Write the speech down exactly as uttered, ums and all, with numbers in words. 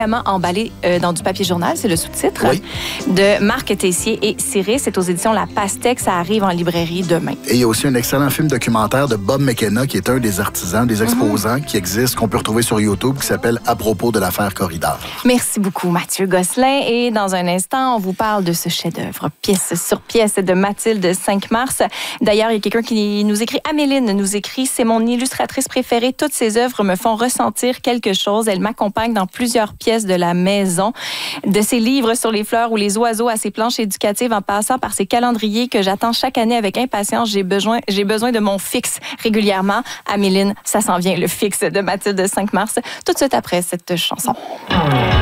emballé euh, dans du papier journal, c'est le sous-titre, oui. de Marc Tessier et Cyril. C'est aux éditions La Pastèque. Ça arrive en librairie demain. Et il y a aussi un excellent film documentaire de Bob McKenna, qui est un des artisans, des exposants mm-hmm. qui existent, qu'on peut retrouver sur YouTube, qui s'appelle « À propos de l'affaire Corridor ». Merci beaucoup, Mathieu Gosselin. Et dans un instant, on vous parle de ce chef-d'œuvre, pièce sur pièce, de Mathilde cinq mars. D'ailleurs, il y a quelqu'un qui nous écrit, Améline nous écrit, c'est mon illustratrice préférée. Toutes ses œuvres me font ressentir quelque chose. Elle m'accompagne dans plusieurs pièces de la maison, de ses livres sur les fleurs ou les oiseaux à ses planches éducatives en passant par ses calendriers que j'attends chaque année avec impatience. J'ai besoin, j'ai besoin de mon fixe régulièrement. Améline, ça s'en vient, le fixe de Mathilde cinq mars, tout de suite après cette chanson.